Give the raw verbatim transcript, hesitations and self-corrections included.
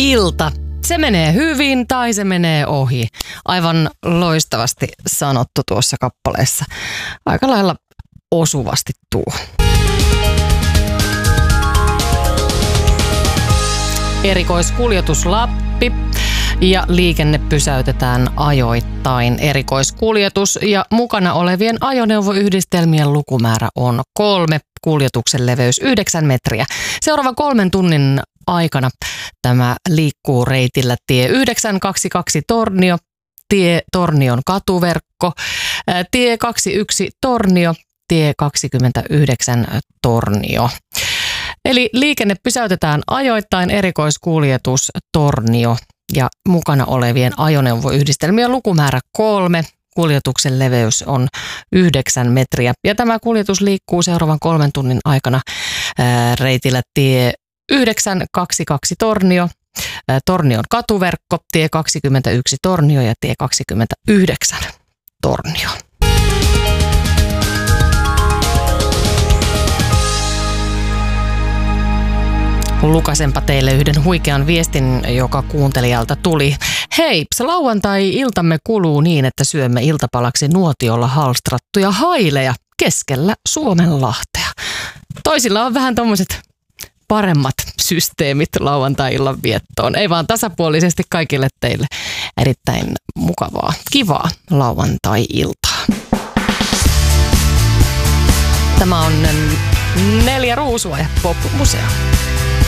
ilta. Se menee hyvin tai se menee ohi. Aivan loistavasti sanottu tuossa kappaleessa. Aika lailla osuvasti tuo. Erikoiskuljetus Lappi ja liikenne pysäytetään ajoittain. Erikoiskuljetus ja mukana olevien ajoneuvoyhdistelmien lukumäärä on kolme. Kuljetuksen leveys yhdeksän metriä. Seuraavan kolmen tunnin aikana tämä liikkuu reitillä tie yhdeksän kaksikymmentäkaksi Tornio, tie Tornion katuverkko, tie kaksikymmentäyksi Tornio, tie kaksikymmentäyhdeksän Tornio. Eli liikenne pysäytetään ajoittain, erikoiskuljetus Tornio ja mukana olevien ajoneuvoyhdistelmien lukumäärä kolme. Kuljetuksen leveys on yhdeksän metriä ja tämä kuljetus liikkuu seuraavan kolmen tunnin aikana ää, reitillä tie yhdeksän kaksikymmentäkaksi Tornio, ää, Tornion katuverkko, tie kaksikymmentäyksi Tornio ja tie kaksikymmentäyhdeksän Tornio. Lukasenpa teille yhden huikean viestin, joka kuuntelijalta tuli. Hei, lauantai-iltamme kuluu niin, että syömme iltapalaksi nuotiolla halstrattuja haileja keskellä Suomenlahtea. Toisilla on vähän tommoset paremmat systeemit lauantai-illan viettoon. Ei vaan tasapuolisesti kaikille teille erittäin mukavaa, kivaa lauantai-iltaa. Tämä on Neljä Ruusua ja Pop Museo.